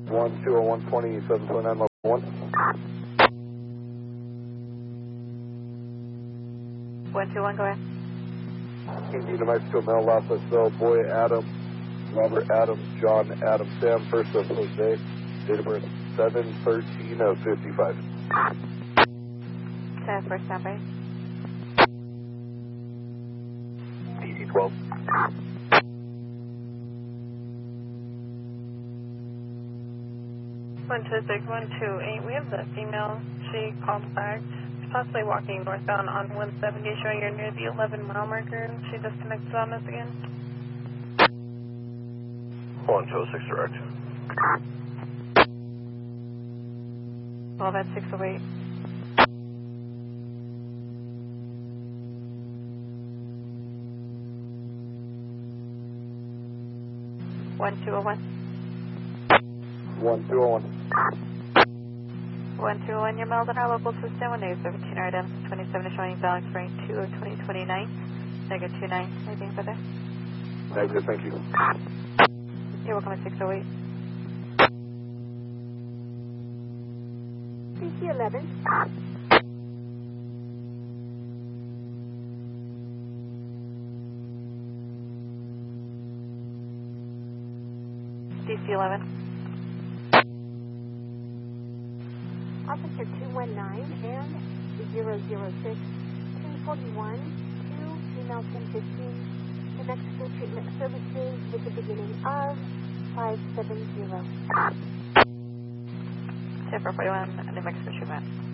1201-2729 level 1. 121, go ahead. New Mexico, male, last Bell, boy Adam, Robert Adams, John Adam, Sam, first of Jose, date of birth 7/13/55. 10 for standby. DC 12. One two six 128. We have the female. She called back. She's possibly walking northbound on 170, showing you're near the 11-mile marker. She disconnected on us again. 1206 direct. Well, that's 608. One 201. 1201. 121, your miles on our local system when there's 17 items, 27 showing balance range 2 of 2029, negative 29, anything further? Negative, thank you. You're welcome at 608. DC 11. DC 11. Officer 219 and 006, 341, 2, female 1015, New Mexico Treatment Services with the beginning of 570. 10 for 41, New Mexico treatment.